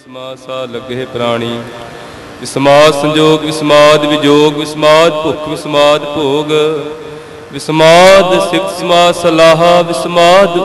ਵਿਸਮਾਸਾ ਲੱਗੇ ਪ੍ਰਾਣੀ। ਵਿਸਮਾਦ ਸੰਜੋਗ ਵਿਸਮਾਦ ਵਿਜੋਗ ਵਿਸਮਾਦ ਭੁੱਖ ਵਿਸਮਾਦ ਭੋਗ। ਵਿਸਮਾਦ ਸਿੱਖ ਸਮਾਦ ਸਲਾਹਾ ਵਿਸਮਾਦ